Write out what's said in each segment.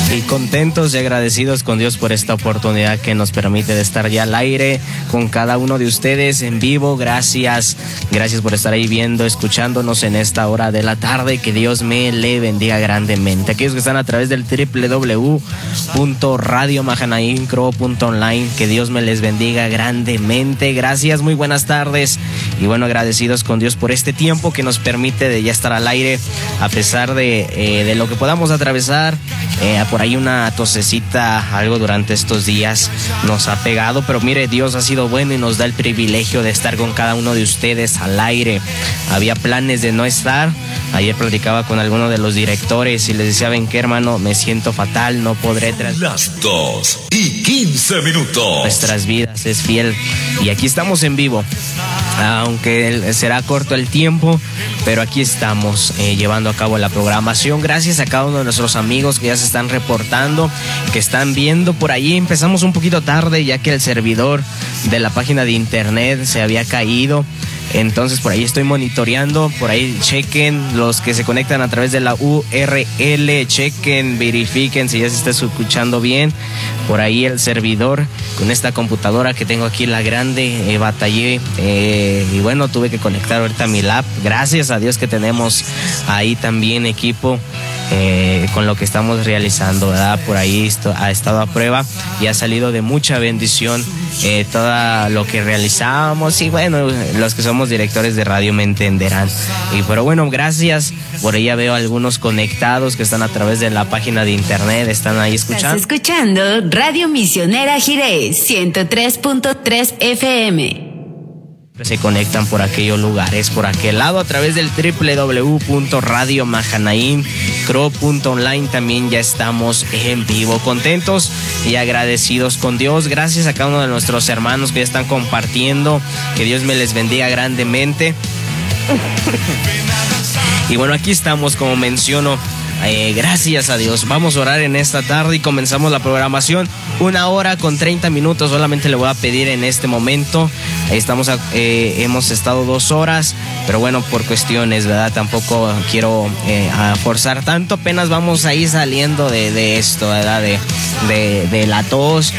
Y contentos y agradecidos con Dios por esta oportunidad que nos permite de estar ya al aire con cada uno de ustedes en vivo. Gracias por estar ahí viendo, escuchándonos en esta hora de la tarde. Que Dios me le bendiga grandemente. Aquellos que están a través del www.radiomahanaimcro.online, que Dios me les bendiga grandemente. Gracias, muy buenas tardes. Y bueno, agradecidos con Dios por este tiempo que nos permite de ya estar al aire, a pesar de lo que podamos atravesar. Por ahí una tosecita, algo durante estos días nos ha pegado, pero mire, Dios ha sido bueno y nos da el privilegio de estar con cada uno de ustedes al aire. Había planes de no estar. Ayer platicaba con alguno de los directores y les decía, ven que hermano, me siento fatal, no podré Las 2:15. Nuestras vidas es fiel y aquí estamos en vivo. Aunque será corto el tiempo, pero aquí estamos llevando a cabo la programación. Gracias a cada uno de nuestros amigos que ya se están reportando, que están viendo por ahí. Empezamos un poquito tarde ya que el servidor de la página de internet se había caído. Entonces por ahí estoy monitoreando, por ahí chequen los que se conectan a través de la URL, chequen, verifiquen si ya se está escuchando bien. Por ahí el servidor con esta computadora que tengo aquí, la grande, batallé y bueno, tuve que conectar ahorita mi lap. Gracias a Dios que tenemos ahí también equipo con lo que estamos realizando, ¿verdad? Por ahí ha estado a prueba y ha salido de mucha bendición todo lo que realizamos. Y bueno, los que somos directores de radio me entenderán. Pero bueno, gracias. Por ahí ya veo algunos conectados que están a través de la página de internet, están ahí escuchando. Estás escuchando Radio Misionera Jirés 103.3 FM. Se conectan por aquellos lugares, por aquel lado, a través del www.radiomahanaimcro.online. También ya estamos en vivo, contentos y agradecidos con Dios. Gracias a cada uno de nuestros hermanos que ya están compartiendo. Que Dios me les bendiga grandemente. Y bueno, aquí estamos, como menciono. Gracias a Dios. Vamos a orar en esta tarde y comenzamos la programación. 1 hora con 30 minutos. Solamente le voy a pedir en este momento. Hemos estado 2 horas, pero bueno, por cuestiones, ¿verdad? Tampoco quiero forzar tanto. Apenas vamos a ir saliendo de esto, ¿verdad? De la tos.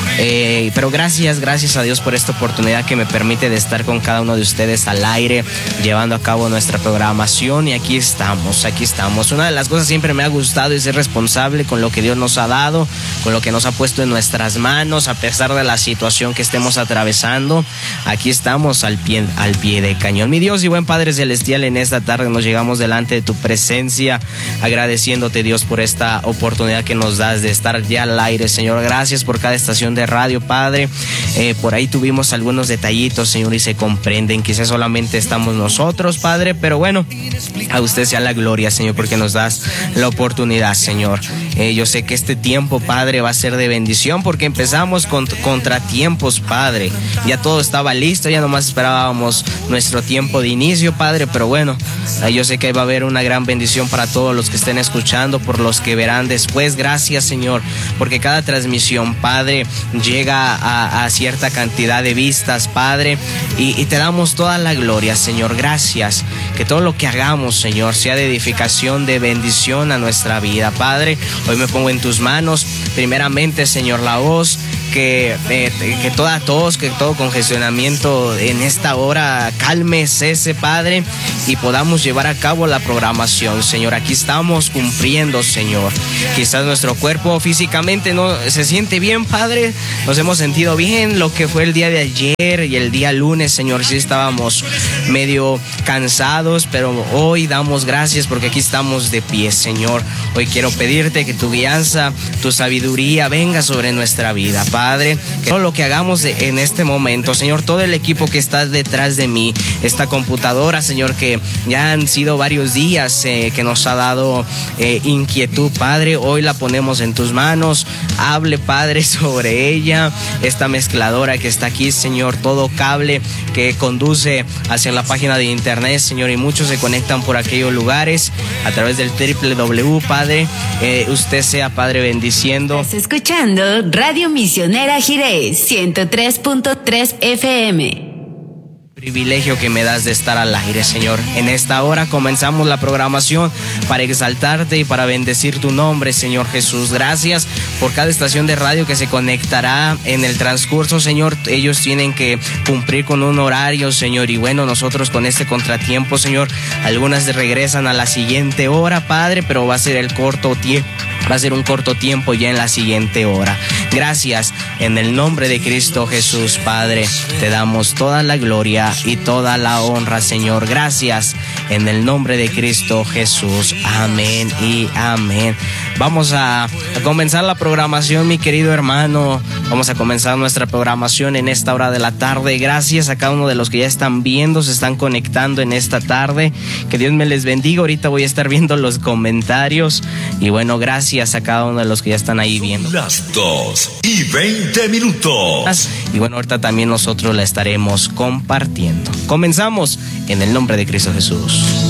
Pero gracias a Dios por esta oportunidad que me permite de estar con cada uno de ustedes al aire, llevando a cabo nuestra programación. Y aquí estamos. Una de las cosas siempre me ha gustado es ser responsable con lo que Dios nos ha dado, con lo que nos ha puesto en nuestras manos, a pesar de la situación que estemos atravesando. Aquí estamos al pie de cañón. Mi Dios y buen Padre Celestial, en esta tarde nos llegamos delante de tu presencia, agradeciéndote, Dios, por esta oportunidad que nos das de estar ya al aire, Señor. Gracias por cada estación de radio, Padre. Por ahí tuvimos algunos detallitos, Señor, y se comprenden. Quizás solamente estamos nosotros, Padre, pero bueno, a usted sea la gloria, Señor, porque nos das la oportunidad, Señor. Yo sé que este tiempo, Padre, va a ser de bendición porque empezamos con contratiempos, Padre. Ya todo estaba listo, ya nomás esperábamos nuestro tiempo de inicio, Padre, pero bueno, yo sé que va a haber una gran bendición para todos los que estén escuchando, por los que verán después. Gracias, Señor, porque cada transmisión, Padre, llega a cierta cantidad de vistas, Padre, y te damos toda la gloria, Señor. Gracias, que todo lo que hagamos, Señor, sea de edificación, de bendición a nuestra vida, Padre. Hoy me pongo en tus manos, primeramente, Señor, la voz, que toda tos, que todo congestionamiento en esta hora calme, cese, Padre, y podamos llevar a cabo la programación, Señor. Aquí estamos cumpliendo, Señor. Quizás nuestro cuerpo físicamente no se siente bien, Padre. Nos hemos sentido bien lo que fue el día de ayer y el día lunes, Señor. Sí estábamos medio cansados, pero hoy damos gracias porque aquí estamos de pie, Señor. Hoy quiero pedirte que tu guianza, tu sabiduría venga sobre nuestra vida, Padre. Que todo lo que hagamos en este momento, Señor, todo el equipo que está detrás de mí, esta computadora, Señor, que ya han sido varios días que nos ha dado inquietud, Padre, hoy la ponemos en tus manos. Hable, Padre, sobre ella, esta mezcladora que está aquí, Señor, todo cable que conduce hacia la página de internet, Señor, y muchos se conectan por aquellos lugares a través del www, Padre. Usted sea, Padre, bendiciendo. Estás escuchando Radio Misionera Jirés 103.3 FM. privilegio que me das de estar al aire, Señor. En esta hora comenzamos la programación para exaltarte y para bendecir tu nombre, Señor Jesús. Gracias por cada estación de radio que se conectará en el transcurso, Señor. Ellos tienen que cumplir con un horario, Señor, y bueno, nosotros con este contratiempo, Señor, algunas regresan a la siguiente hora, Padre, pero va a ser un corto tiempo ya en la siguiente hora. Gracias, en el nombre de Cristo Jesús, Padre, te damos toda la gloria y toda la honra, Señor. Gracias, en el nombre de Cristo Jesús. Amén y amén. Vamos a comenzar la programación, mi querido hermano. Vamos a comenzar nuestra programación en esta hora de la tarde. Gracias a cada uno de los que ya están viendo, se están conectando en esta tarde. Que Dios me les bendiga. Ahorita voy a estar viendo los comentarios. Y bueno, gracias a cada uno de los que ya están ahí viendo. Las 2:20. Y bueno, ahorita también nosotros la estaremos compartiendo. Comenzamos en el nombre de Cristo Jesús.